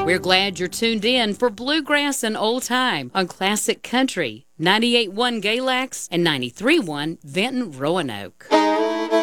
We're glad you're tuned in for Bluegrass and Old Time on Classic Country, 98.1 Galax and 93.1 Vinton Roanoke.